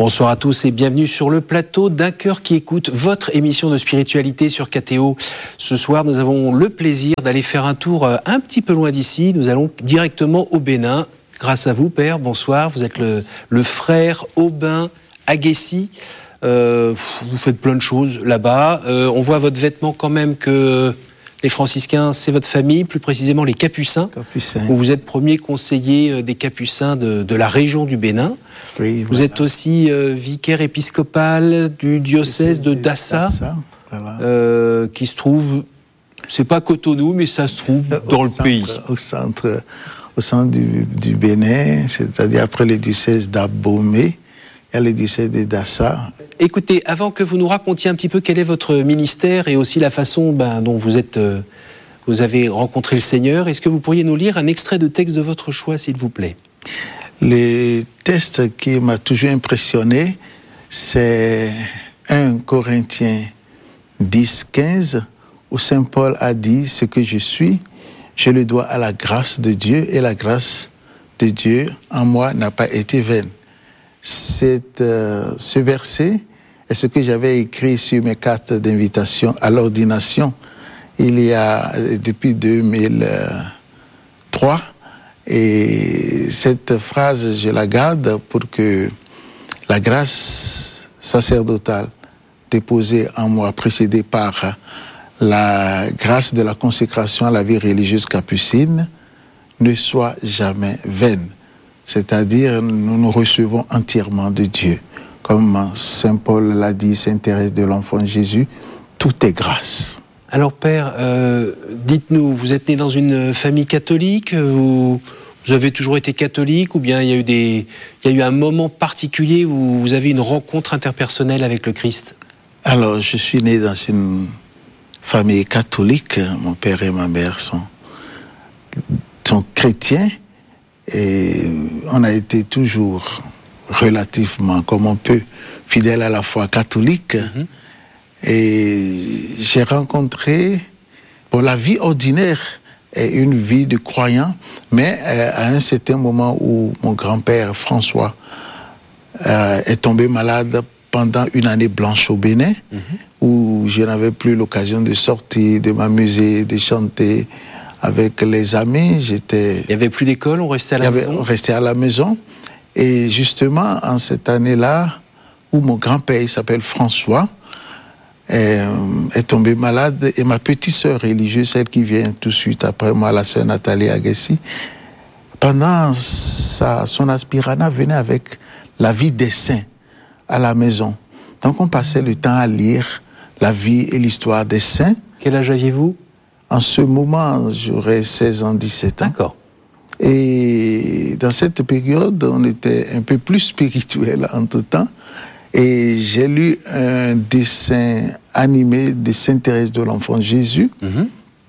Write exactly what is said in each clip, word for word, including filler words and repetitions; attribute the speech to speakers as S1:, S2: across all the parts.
S1: Bonsoir à tous et bienvenue sur le plateau d'Un Cœur qui écoute, votre émission de spiritualité sur K T O. Ce soir, nous avons le plaisir d'aller faire un tour un petit peu loin d'ici. Nous allons directement au Bénin. Grâce à vous, Père, bonsoir. Vous êtes le, le frère Aubin Aguessi. Euh, vous faites plein de choses là-bas. Euh, on voit votre vêtement quand même que les franciscains, c'est votre famille, plus précisément les Capucins.
S2: Capucins.
S1: Où vous êtes premier conseiller des Capucins de, de la région du Bénin.
S2: Oui,
S1: vous
S2: voilà.
S1: êtes aussi euh, vicaire épiscopal du diocèse de Dassa,
S2: Dassa, voilà.
S1: euh, qui se trouve, c'est pas Cotonou, mais ça se trouve
S2: Euh,
S1: dans
S2: au
S1: le
S2: centre,
S1: pays.
S2: Au centre, au centre du, du Bénin, c'est-à-dire après le diocèse d'Abomey, il y a le diocèse de Dassa.
S1: Écoutez, avant que vous nous racontiez un petit peu quel est votre ministère et aussi la façon ben, dont vous êtes, euh, vous avez rencontré le Seigneur, est-ce que vous pourriez nous lire un extrait de texte de votre choix, s'il vous plaît?
S2: Le texte qui m'a toujours impressionné, c'est un Corinthiens dix, quinze, où Saint Paul a dit « Ce que je suis, je le dois à la grâce de Dieu, et la grâce de Dieu en moi n'a pas été vaine. » Cette, euh, ce verset est ce que j'avais écrit sur mes cartes d'invitation à l'ordination il y a depuis deux mille trois. Et cette phrase, je la garde pour que la grâce sacerdotale déposée en moi, précédée par la grâce de la consécration à la vie religieuse capucine, ne soit jamais vaine. C'est-à-dire, nous nous recevons entièrement de Dieu. Comme Saint Paul l'a dit, Saint Thérèse de l'Enfant Jésus, tout est grâce.
S1: Alors Père, euh, dites-nous, vous êtes né dans une famille catholique, vous, vous avez toujours été catholique, ou bien il y a eu des, il y a eu un moment particulier où vous avez une rencontre interpersonnelle avec le Christ?
S2: Alors, je suis né dans une famille catholique. Mon père et ma mère sont, sont chrétiens. Et on a été toujours relativement, comme on peut, fidèles à la foi catholique. Mm-hmm. Et j'ai rencontré, bon, la vie ordinaire est une vie de croyant, mais euh, à un certain moment où mon grand-père François euh, est tombé malade pendant une année blanche au Bénin, mm-hmm. où je n'avais plus l'occasion de sortir, de m'amuser, de chanter avec les amis. J'étais...
S1: Il n'y avait plus d'école, on restait à la
S2: avait,
S1: maison?
S2: On restait à la maison. Et justement, en cette année-là, où mon grand-père, il s'appelle François, est, est tombé malade, et ma petite sœur religieuse, celle qui vient tout de suite après moi, la sœur Nathalie Aguessi, pendant sa, son aspirana, venait avec la vie des saints à la maison. Donc on passait le temps à lire la vie et l'histoire des saints.
S1: Quel âge aviez-vous?
S2: En ce moment, j'aurais seize ans, dix-sept ans.
S1: D'accord.
S2: Et dans cette période, on était un peu plus spirituel en tout temps. Et j'ai lu un dessin animé de Sainte Thérèse de l'Enfant Jésus. Mm-hmm.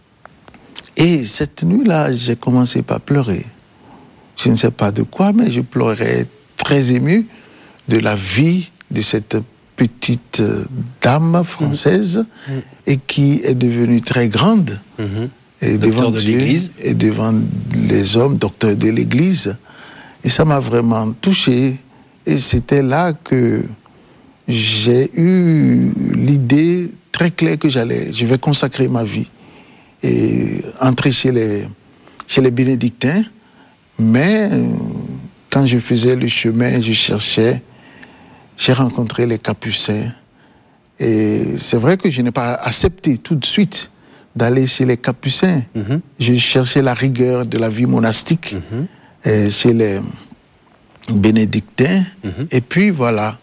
S2: Et cette nuit-là, j'ai commencé par pleurer. Je ne sais pas de quoi, mais je pleurais très ému de la vie de cette petite dame française mmh. et qui est devenue très grande mmh. et devant
S1: de
S2: Dieu
S1: l'Église.
S2: Et devant les hommes, docteur de l'Église. Et ça m'a vraiment touché. Et c'était là que j'ai eu l'idée très claire que j'allais, je vais consacrer ma vie et entrer chez les, chez les bénédictins. Mais quand je faisais le chemin, je cherchais. J'ai rencontré les Capucins et c'est vrai que je n'ai pas accepté tout de suite d'aller chez les Capucins. Mm-hmm. Je cherchais la rigueur de la vie monastique mm-hmm. et chez les bénédictins. Mm-hmm. Et puis voilà.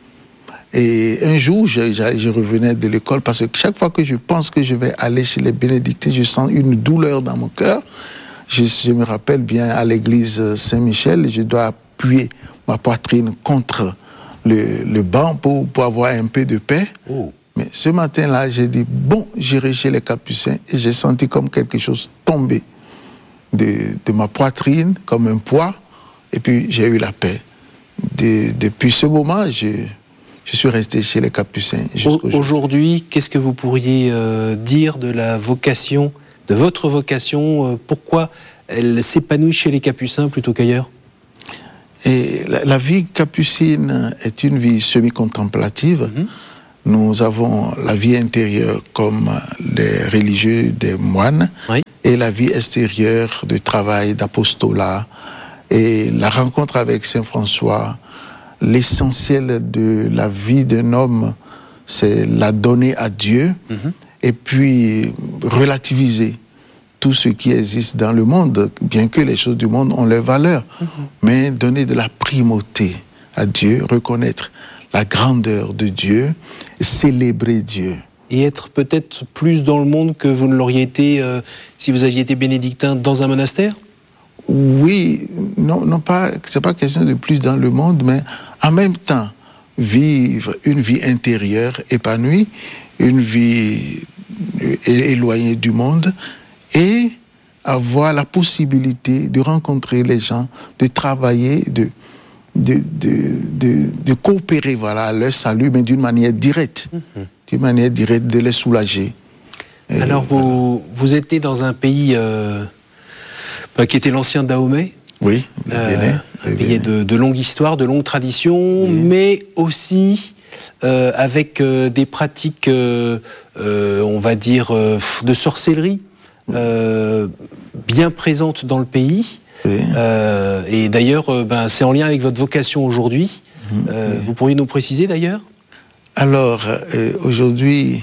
S2: Et un jour, je, je revenais de l'école parce que chaque fois que je pense que je vais aller chez les bénédictins, je sens une douleur dans mon cœur. Je, je me rappelle bien à l'église Saint-Michel, je dois appuyer ma poitrine contre Le, le banc pour, pour avoir un peu de paix. Oh. Mais ce matin-là, j'ai dit, bon, j'irai chez les Capucins et j'ai senti comme quelque chose tomber de, de ma poitrine, comme un poids, et puis j'ai eu la paix. De, depuis ce moment, je, je suis resté chez les Capucins.
S1: Aujourd'hui, qu'est-ce que vous pourriez euh, dire de la vocation, de votre vocation, euh, pourquoi elle s'épanouit chez les Capucins plutôt qu'ailleurs?
S2: Et la, la vie capucine est une vie semi-contemplative. Mm-hmm. Nous avons la vie intérieure comme les religieux, des moines, oui. et la vie extérieure de travail, d'apostolat. Et la rencontre avec Saint François, l'essentiel de la vie d'un homme, c'est la donner à Dieu, mm-hmm. et puis relativiser tout ce qui existe dans le monde, bien que les choses du monde ont leur valeur, mm-hmm. mais donner de la primauté à Dieu, reconnaître la grandeur de Dieu, célébrer Dieu.
S1: Et être peut-être plus dans le monde que vous ne l'auriez été euh, si vous aviez été bénédictin dans un monastère ?
S2: Oui, non, non pas, c'est pas question de plus dans le monde, mais en même temps, vivre une vie intérieure épanouie, une vie éloignée du monde, et avoir la possibilité de rencontrer les gens, de travailler, de, de, de, de, de coopérer voilà, à leur salut, mais d'une manière directe, mmh. d'une manière directe de les soulager.
S1: Alors, et, vous, voilà. vous étiez dans un pays euh, bah, qui était l'ancien Dahomey.
S2: Oui, le
S1: euh,
S2: Bénin.
S1: Un pays de, de longue histoire, de longue tradition, oui. mais aussi euh, avec euh, des pratiques, euh, euh, on va dire, euh, de sorcellerie euh, bien présentes dans le pays. Oui. Euh, et d'ailleurs, euh, ben, c'est en lien avec votre vocation aujourd'hui. Euh, oui. Vous pourriez nous préciser d'ailleurs ?
S2: Alors, euh, aujourd'hui,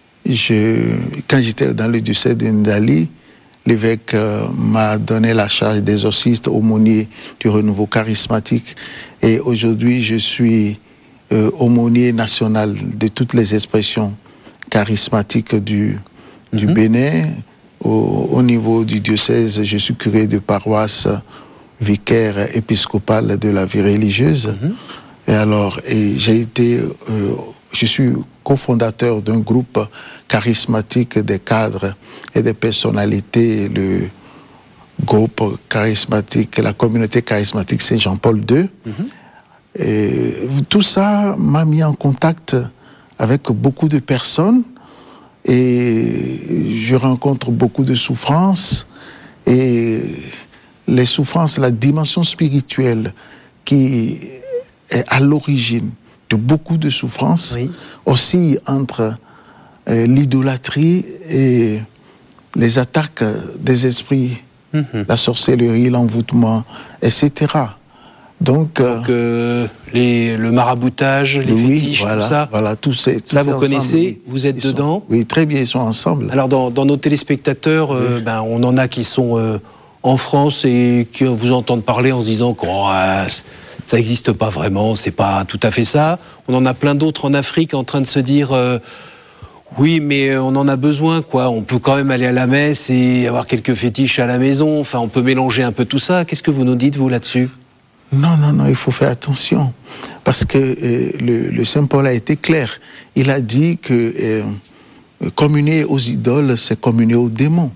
S2: je, quand j'étais dans le diocèse de Ndali, l'évêque euh, m'a donné la charge d'exorciste aumônier du renouveau charismatique. Et aujourd'hui, je suis euh, aumônier national de toutes les expressions charismatiques du, mm-hmm. du Bénin. Au, au niveau du diocèse, je suis curé de paroisse, vicaire épiscopal de la vie religieuse. Mm-hmm. Et alors, et j'ai été, euh, je suis cofondateur d'un groupe charismatique des cadres et des personnalités, le groupe charismatique, la communauté charismatique Saint-Jean-Paul deux. Mm-hmm. Et tout ça m'a mis en contact avec beaucoup de personnes et je rencontre beaucoup de souffrances et les souffrances, la dimension spirituelle qui est à l'origine de beaucoup de souffrances, oui. aussi entre euh, l'idolâtrie et les attaques des esprits, mm-hmm. la sorcellerie, l'envoûtement, et cetera. Donc,
S1: Donc euh, les, le maraboutage, les
S2: oui,
S1: fétiches,
S2: voilà,
S1: tout ça,
S2: voilà, tout c'est, tout
S1: ça vous
S2: ensemble,
S1: connaissez,
S2: oui.
S1: vous êtes
S2: ils
S1: dedans.
S2: Sont, oui, très bien, ils sont ensemble.
S1: Alors dans, dans nos téléspectateurs, oui. euh, ben, on en a qui sont euh, en France et qui vous entendent parler en se disant que oh, euh, ça n'existe pas vraiment, c'est pas tout à fait ça. On en a plein d'autres en Afrique en train de se dire euh, oui, mais on en a besoin, quoi. On peut quand même aller à la messe et avoir quelques fétiches à la maison. Enfin, on peut mélanger un peu tout ça. Qu'est-ce que vous nous dites, vous, là-dessus ?
S2: Non, non, non, il faut faire attention. Parce que euh, le, le Saint Paul a été clair. Il a dit que euh, communier aux idoles, c'est communier aux démons.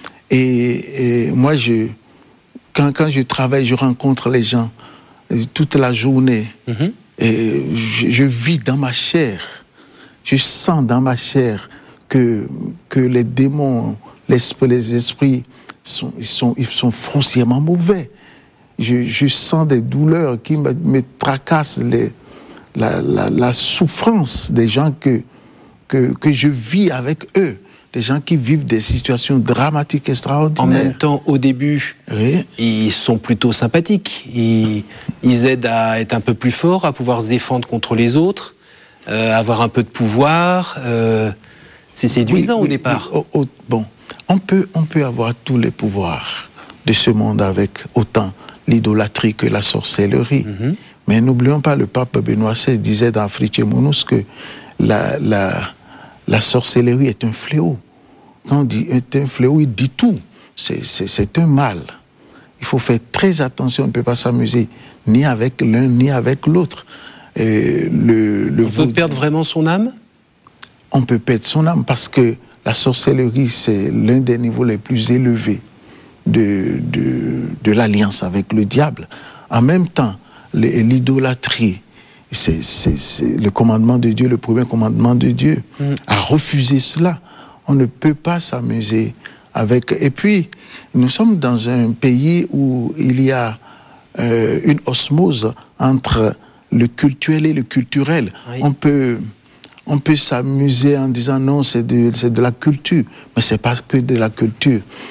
S2: Et, et moi, je, quand, quand je travaille, je rencontre les gens euh, toute la journée. Mm-hmm. Et je, je vis dans ma chair. Je sens dans ma chair que, que les démons, les, les esprits, sont, ils, sont, ils sont foncièrement mauvais. Je, je sens des douleurs qui me, me tracassent, les, la, la, la souffrance des gens que, que, que je vis avec eux, des gens qui vivent des situations dramatiques extraordinaires.
S1: En même temps, au début, oui. ils sont plutôt sympathiques. Ils, ils aident à être un peu plus forts, à pouvoir se défendre contre les autres, euh, avoir un peu de pouvoir. Euh, c'est séduisant oui, oui, au départ.
S2: Oui, oh, oh, bon, on peut, on peut avoir tous les pouvoirs de ce monde avec autant l'idolâtrie que la sorcellerie. Mm-hmm. Mais n'oublions pas, le pape Benoît seize disait dans Fritier Mounous que la, la, la sorcellerie est un fléau. Quand on dit est un fléau, il dit tout. C'est, c'est, c'est un mal. Il faut faire très attention, on ne peut pas s'amuser ni avec l'un ni avec l'autre. Et le, le
S1: on peut vaud... perdre vraiment son âme ?
S2: On peut perdre son âme parce que la sorcellerie, c'est l'un des niveaux les plus élevés De, de, de l'alliance avec le diable. En même temps, l'idolâtrie, c'est, c'est, c'est le commandement de Dieu, le premier commandement de Dieu. Mm. À refuser cela, on ne peut pas s'amuser avec... Et puis, nous sommes dans un pays où il y a euh, une osmose entre le cultuel et le culturel. Oui. On peut, on peut s'amuser en disant non, c'est de, c'est de la culture, mais c'est pas que de la culture.